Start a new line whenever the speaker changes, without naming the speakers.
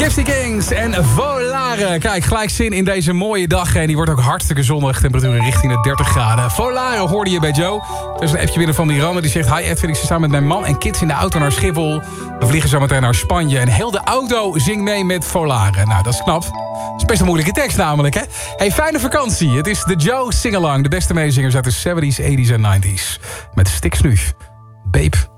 Gypsy Kings en Volare. Kijk, gelijk zin in deze mooie dag. En die wordt ook hartstikke zonnig. Temperaturen richting de 30 graden. Volare hoorde je bij Joe. Er is een appje binnen van Miranda. Die zegt... Hi Edwin, ik zit samen met mijn man en kids in de auto naar Schiphol. We vliegen zo meteen naar Spanje. En heel de auto zingt mee met Volare. Nou, dat is knap. Dat is best een moeilijke tekst namelijk, hè? Hey, fijne vakantie. Het is de Joe Singalong. De beste meezingers uit de 70s, 80s en 90s. Met Stix nu. Babe.